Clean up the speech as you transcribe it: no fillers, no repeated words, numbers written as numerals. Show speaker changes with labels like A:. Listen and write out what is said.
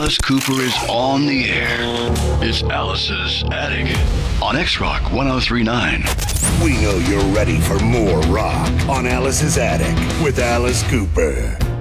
A: Alice Cooper is on the air. It's Alice's Attic on X-Rock 1039.
B: We know you're ready for more rock on Alice's Attic with Alice Cooper.